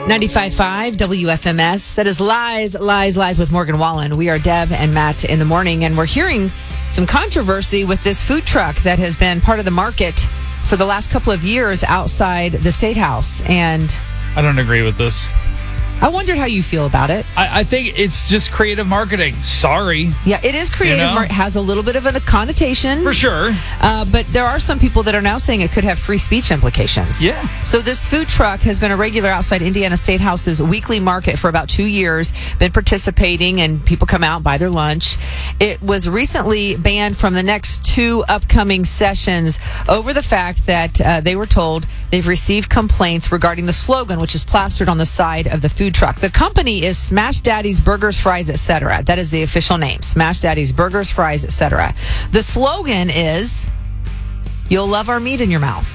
95.5 WFMS. That is Lies, Lies, Lies with Morgan Wallen. We are Deb and Matt in the morning, and we're hearing some controversy with this food truck that has been part of the market for the last couple of years outside the State House. And I don't agree with this. I wondered how you feel about it. I think it's just creative marketing. Sorry. Yeah, it is creative. It has a little bit of a connotation. For sure. But there are some people that are now saying it could have free speech implications. Yeah. So this food truck has been a regular outside Indiana State House's weekly market for about 2 years, been participating, and people come out and buy their lunch. It was recently banned from the next 2 upcoming sessions over the fact that they were told they've received complaints regarding the slogan, which is plastered on the side of the food truck. The company is Smash Daddy's Burgers, Fries, etc. That is the official name. Smash Daddy's Burgers, Fries, etc. The slogan is, "You'll love our meat in your mouth."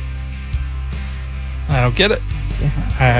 I don't get it. Yeah.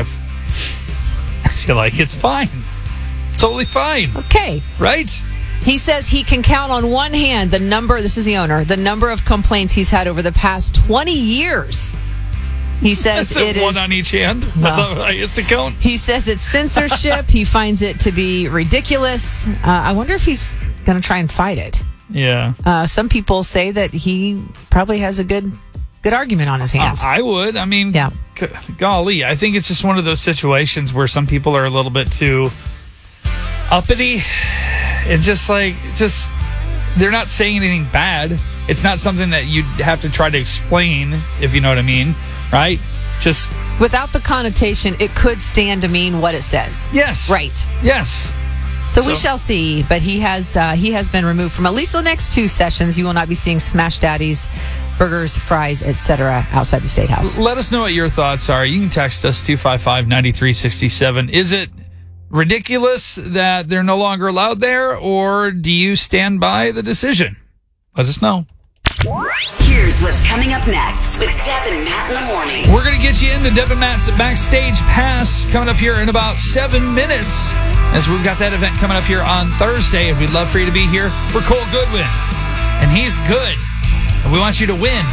I feel like it's fine. It's totally fine. Okay. Right? He says he can count on one hand the number, this is the owner, the number of complaints he's had over the past 20 years. He says That's one on each hand. That's how I used to count. He says it's censorship. He finds it to be ridiculous. I wonder if he's going to try and fight it. Yeah. Some people say that he probably has a good argument on his hands. I would. I mean, yeah. Golly, I think it's just one of those situations where some people are a little bit too uppity and just they're not saying anything bad. It's not something that you'd have to try to explain, if you know what I mean. Right? Just without the connotation, it could stand to mean what it says. Yes. Right. Yes. So we shall see. But he has been removed from at least the next 2 sessions. You will not be seeing Smash Daddy's Burgers, Fries, etc. outside the State House. Let us know what your thoughts are. You can text us 255-9367. Is it ridiculous that they're no longer allowed there, or do you stand by the decision? Let us know. Here's what's coming up next with Deb and Matt in the morning. We're going to get you into Deb and Matt's Backstage Pass coming up here in about 7 minutes, as we've got that event coming up here on Thursday, and we'd love for you to be here for Cole Goodwin. And he's good, and we want you to win.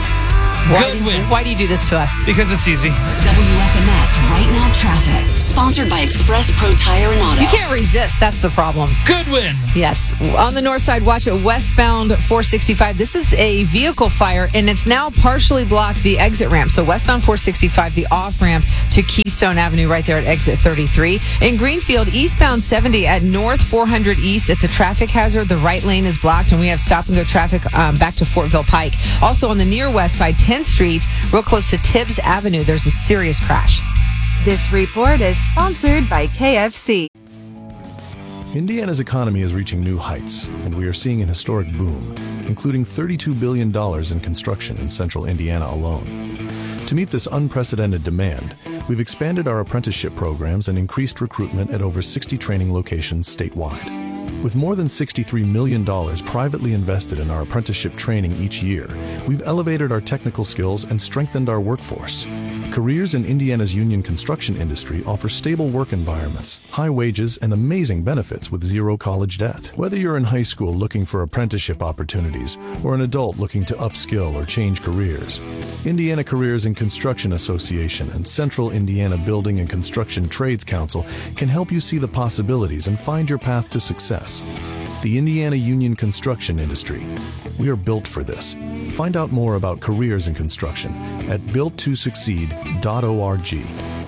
Why do you do this to us? Because it's easy. WFMS Right Now Traffic. Sponsored by Express Pro Tire and Auto. You can't resist. That's the problem. Goodwin. Yes. On the north side, watch it westbound 465. This is a vehicle fire, and it's now partially blocked the exit ramp. So westbound 465, the off ramp to Keystone Avenue right there at exit 33. In Greenfield, eastbound 70 at North 400 East. It's a traffic hazard. The right lane is blocked, and we have stop and go traffic back to Fortville Pike. Also on the near west side, 10th Street, real close to Tibbs Avenue, there's a serious crash. This report is sponsored by KFC. Indiana's economy is reaching new heights, and we are seeing an historic boom, including $32 billion in construction in central Indiana alone. To meet this unprecedented demand, we've expanded our apprenticeship programs and increased recruitment at over 60 training locations statewide. With more than $63 million privately invested in our apprenticeship training each year, we've elevated our technical skills and strengthened our workforce. Careers in Indiana's union construction industry offer stable work environments, high wages, and amazing benefits with zero college debt. Whether you're in high school looking for apprenticeship opportunities or an adult looking to upskill or change careers, Indiana Careers in Construction Association and Central Indiana Building and Construction Trades Council can help you see the possibilities and find your path to success. The Indiana Union Construction Industry. We are built for this. Find out more about careers in construction at builttosucceed.org.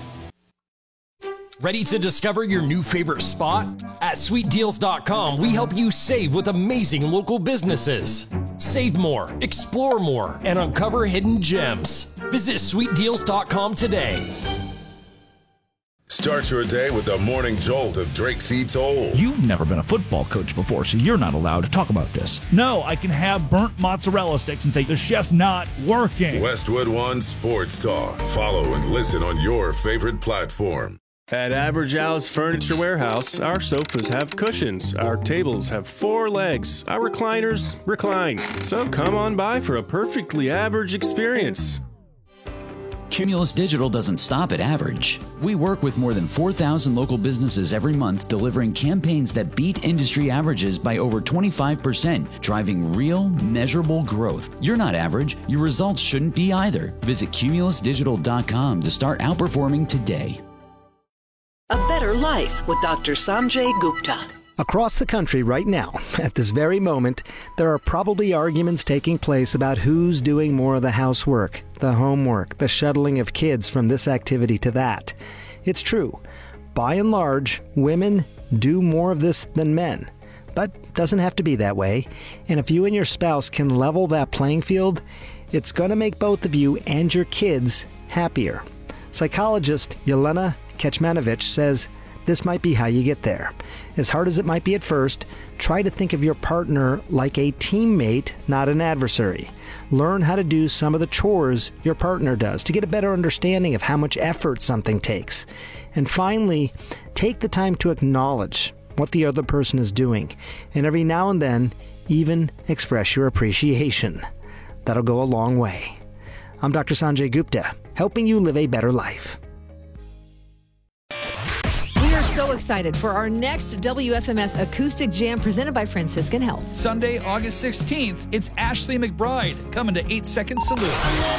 Ready to discover your new favorite spot? At sweetdeals.com, we help you save with amazing local businesses. Save more, explore more, and uncover hidden gems. Visit sweetdeals.com today. Start your day with the morning jolt of Drake C. Toll. You've never been a football coach before, so you're not allowed to talk about this. No, I can have burnt mozzarella sticks and say the chef's not working. Westwood One Sports Talk. Follow and listen on your favorite platform. At Average House Furniture Warehouse, our sofas have cushions, our tables have 4 legs, our recliners recline. So come on by for a perfectly average experience. Cumulus Digital doesn't stop at average. We work with more than 4,000 local businesses every month, delivering campaigns that beat industry averages by over 25%, driving real, measurable growth. You're not average. Your results shouldn't be either. Visit cumulusdigital.com to start outperforming today. Better Life with Dr. Sanjay Gupta. Across the country right now, at this very moment, there are probably arguments taking place about who's doing more of the housework, the homework, the shuttling of kids from this activity to that. It's true. By and large, women do more of this than men. But doesn't have to be that way. And if you and your spouse can level that playing field, it's going to make both of you and your kids happier. Psychologist Yelena Kecmanovic says this might be how you get there. As hard as it might be at first, try to think of your partner like a teammate, not an adversary. Learn how to do some of the chores your partner does to get a better understanding of how much effort something takes. And finally, take the time to acknowledge what the other person is doing, and every now and then, even express your appreciation. That'll go a long way. I'm Dr. Sanjay Gupta, helping you live a better life. We are so excited for our next WFMS Acoustic Jam presented by Franciscan Health. Sunday, August 16th, it's Ashley McBride coming to 8 Second Salute.